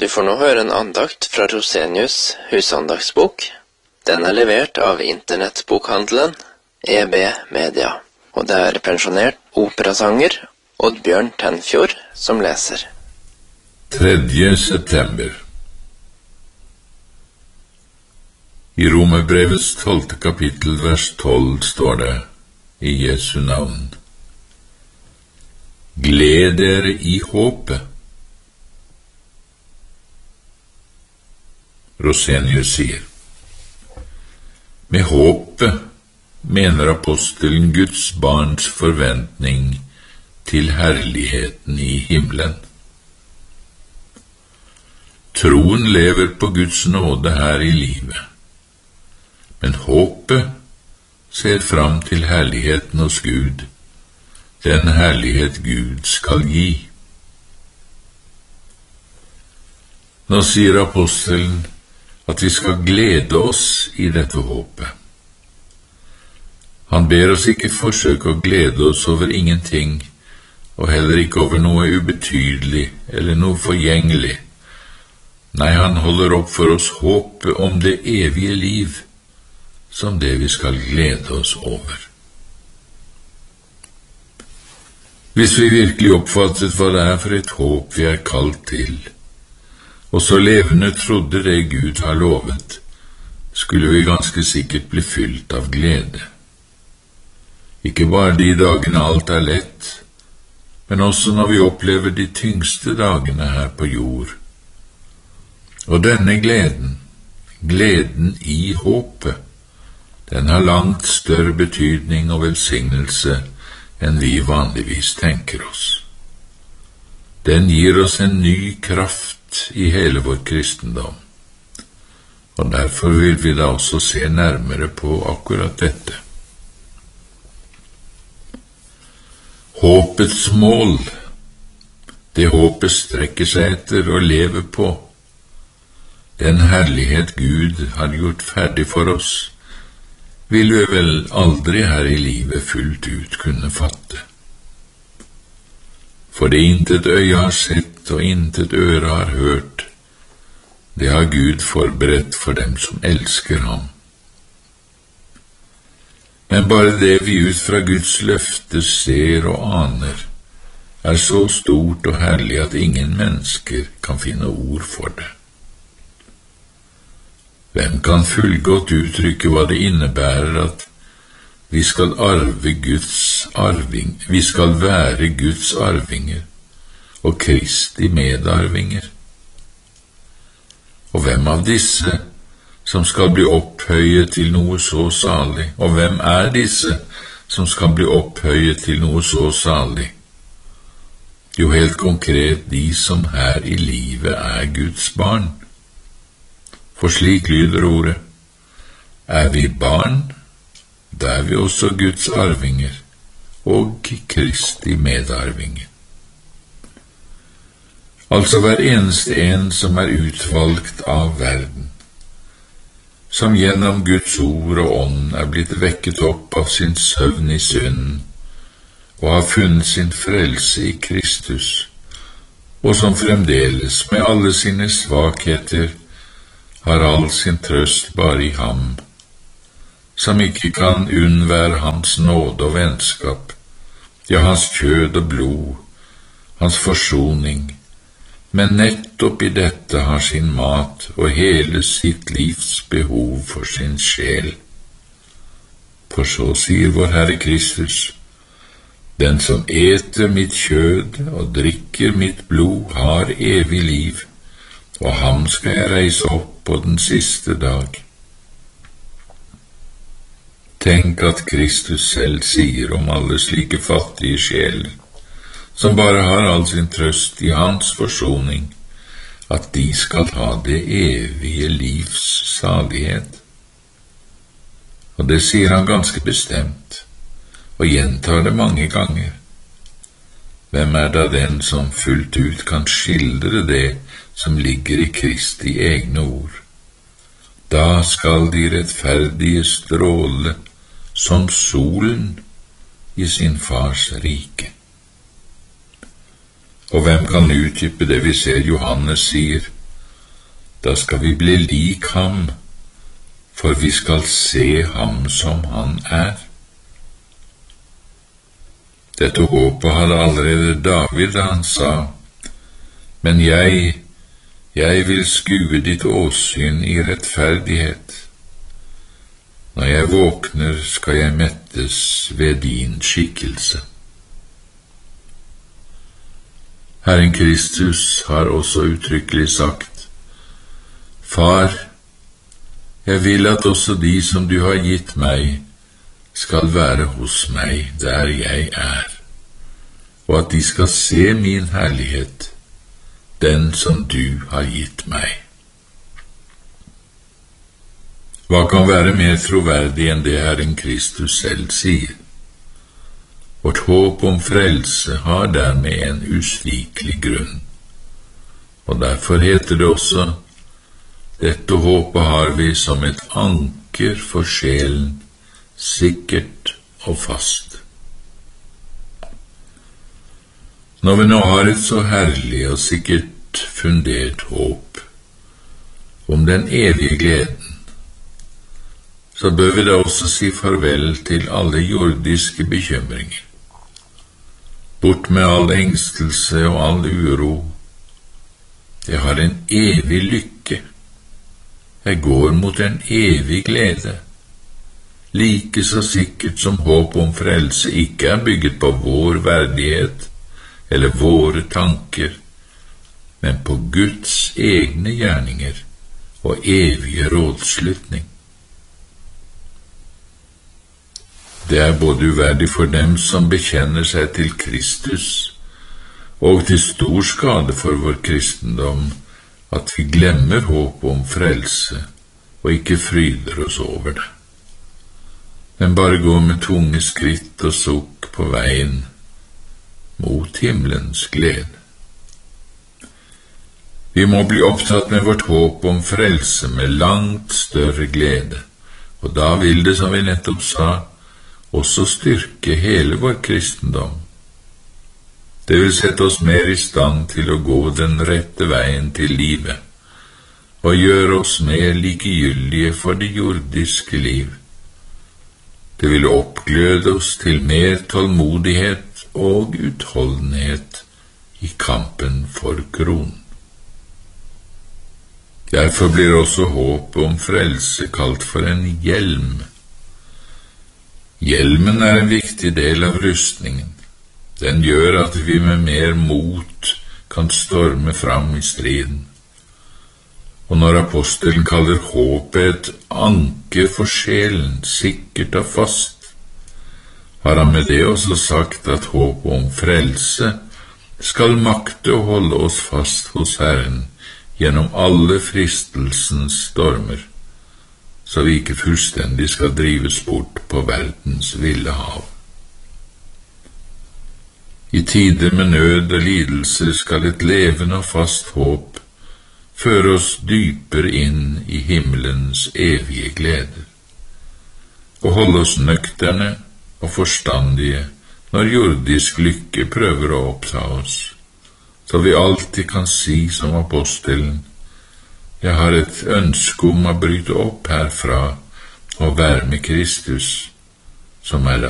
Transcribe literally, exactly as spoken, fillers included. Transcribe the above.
Du får nå høre en andakt fra Rosenius husandaktsbok. Den er levert av internettbokhandelen E B Media, og det er pensjonert operasanger Oddbjørn Tenfjord som leser. tredje september. I Romerbrevets tolvte kapittel, vers tolv, står det i Jesu navn: Gled dere i håpet. Rosenius sier: Med håpet mener apostelen Guds barns forventning til herligheten i himmelen. Troen lever på Guds nåde her i livet, men håpet ser fram til herligheten hos Gud, den herlighet Gud skal gi. Nå sier apostelen at vi skal glede oss i dette håpet. Han ber oss ikke forsøke å glede oss over ingenting, og heller ikke over noe ubetydelig eller noe forgjengelig. Nei, han holder opp for oss håpet om det evige liv, som det vi skal glede oss over. Hvis vi virkelig oppfattet hva det er for et håp vi er kalt til, og så levende trodde det Gud har lovet, skulle vi ganske sikkert bli fylt av glede. Ikke bare de dagene alt er lett, men også når vi opplever de tyngste dagene her på jord. Og denne gleden, gleden i håpet, den har langt større betydning og velsignelse enn vi vanligvis tenker oss. Den gir oss en ny kraft i hele vår kristendom, og derfor vil vi da også se nærmere på akkurat dette. Håpets mål, det håpet strekker seg etter og lever på, den herlighet Gud har gjort ferdig for oss, vil vi vel aldri her i livet fullt ut kunne fatte. For det intet øye har sett og intet øre har hørt, det har Gud forberedt for dem som elsker ham. Men bare det vi ut fra Guds løfte ser og aner, er så stort og herlig at ingen mennesker kan finne ord for det. Hvem kan fullgodt uttrykke hva det innebærer at vi skal arve Guds arving, vi skal være Guds arvinger og Kristi medarvinger? Og hvem av disse som skal bli opphøyet til noe så salig? Og hvem er disse som skal bli opphøyet til noe så salig? Jo, helt konkret de som her i livet er Guds barn. For slik lyder ordet: Er vi barn, da er vi også Guds arvinger og Kristi medarvinger. Altså hver eneste en som er utvalgt av verden, som gjennom Guds ord og ånd er blitt vekket opp av sin søvn i synden, og har funnet sin frelse i Kristus, og som fremdeles med alle sine svakheter har all sin trøst bare i ham, som ikke kan unnvære hans nåde og vennskap, ja, hans kjød og blod, hans forsoning, men nettopp i dette har sin mat og hele sitt livs behov for sin sjel. For så sier vår Herre Kristus: Den som eter mitt kjød og drikker mitt blod har evig liv, og ham skal jeg reise opp på den siste dag. Tenk at Kristus selv sier om alle slike fattige sjeler, som bare har all sin trøst i hans forsoning, at de skal ha det evige livs salighet. Og det sier han ganske bestemt, og gjentar det mange ganger. Hvem er da den som fullt ut kan skildre det som ligger i Kristi egne ord? Da skal de rettferdige stråle som solen i sin fars rike. Og hvem kan utdype det vi ser Johannes sier, Da skal vi bli lik ham, for vi skal se ham som han er. Dette håpet hadde allerede David da han sa, men jeg, jeg vil skue ditt åsyn i rettferdighet. Når jeg våkner, skal jeg mettes ved din skikkelse. Herren Kristus har også uttrykkelig sagt, Far, jeg vil at også de som du har gitt meg, skal være hos meg der jeg er, og at de skal se min herlighet, den som du har gitt meg. Hva kan være mer troverdig enn det Herren Kristus selv sier? Vårt håp om frelse har dermed en usvikelig grunn, og derfor heter det også, dette håpet har vi som et anker for sjelen, sikkert og fast. Når vi nå har et så herlig og sikkert fundert håp om den evige gleden, så bør vi da også si farvel til alle jordiske bekymringer. Bort med all engstelse og all uro. Jeg har en evig lykke. Jeg går mot en evig glede. Like så sikkert som håp om frelse ikke er bygget på vår verdighet eller våre tanker, men på Guds egne gjerninger og evige rådslutning. Det er både uverdig for dem som bekjenner seg til Kristus, og til stor skade for vår kristendom, at vi glemmer håp om frelse og ikke fryder oss over det, men bare går med tunge skritt og sukk på veien mot himmelens glede. Vi må bli opptatt med vårt håp om frelse med langt større glede, og da vil det, som vi nettopp sa, også styrke hele vår kristendom. Det vil sette oss mer i stand til å gå den rette veien til livet, og gjøre oss mer likegyldige for det jordiske liv. Det vil oppgløde oss til mer tålmodighet og utholdenhet i kampen for kronen. Derfor blir også håpet om frelse kalt for en hjelm. Hjelmen er en viktig del av rustningen. Den gjør at vi med mer mot kan storme fram i striden. Og når apostelen kaller håpet et anker for sjelen, sikkert og fast, har han med det også sagt at håpet om frelse skal makte å holde oss fast hos Herren gjennom alle fristelsens stormer, så vi ikke fullstendig skal drives bort på verdens ville hav. I tider med nød og lidelser skal et levende og fast håp føre oss dypere inn i himmelens evige gleder, og holde oss nøkterne og forstandige når jordisk lykke prøver å oppta oss, så vi alltid kan si som apostelen, jeg har et ønske om å bryte opp herfra og være med Kristus, som er det